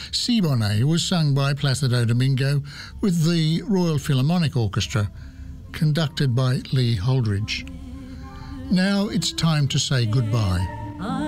Siboney was sung by Placido Domingo with the Royal Philharmonic Orchestra, conducted by Lee Holdridge. Now it's time to say goodbye.